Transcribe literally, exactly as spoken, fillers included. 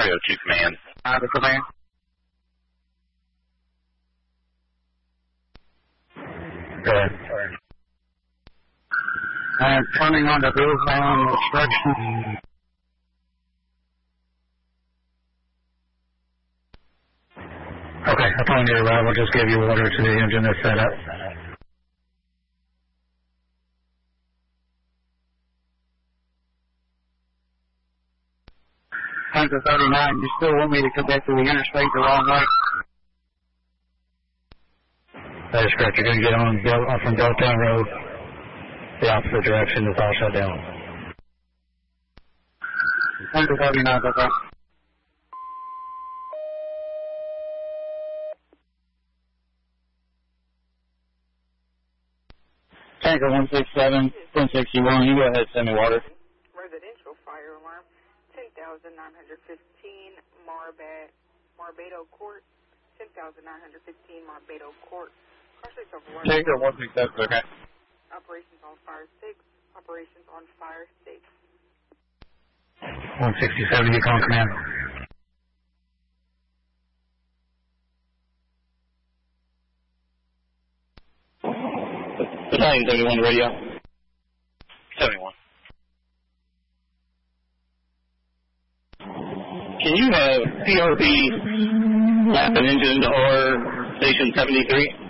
three oh two command. Uh, the command. Good. I'm turning on the Billbound obstruction. Okay, upon your arrival, just give your order to the engine that's set up. Hunter thirty-nine, you still want me to come back to the interstate the wrong way? That is correct. You're going to get on Del- uh, from Deltown Road, the opposite direction. It's all shut down. Hunter thirty-nine, okay. Tanker one six seven, ten sixty-one, you go ahead, send me water. Residential fire alarm, ten thousand nine hundred fifteen Marbad, Marbado Court, ten thousand nine hundred fifteen Marbado Court. Tanker one six seven, okay. Operations on fire six, operations on fire six. one sixty-seven, you call command. Battalion seventy-one radio. seventy-one. Can you have P R B lap an engine or station seventy-three?